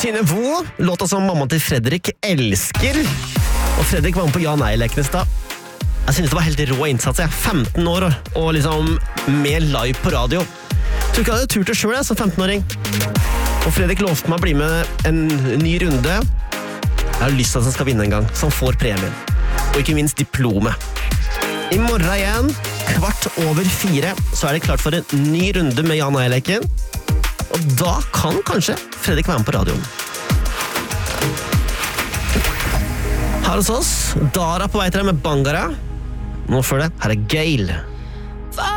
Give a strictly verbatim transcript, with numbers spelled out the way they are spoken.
Synnøve, låta som mamma til Fredrik elsker. Og Fredrik var med på ja-nei-leken i stad. Jeg synes det var helt rå innsats, jeg. femten år og liksom med live på radio. Jeg tror ikke jeg hadde turt det selv, jeg, som femten-åring. Og Fredrik lovte meg å bli med en ny runde. Jeg har lyst til at han skal vinne en gang, så han får premien. Og ikke minst diplomet. I morgen igjen, kvart over fire, så er det klart for en ny runde med ja-nei-leken. Og da kan kanskje Fredrik være med på radioen. Her hos oss, Dara på vei til deg med Bangara. Nå før det, her er Gale.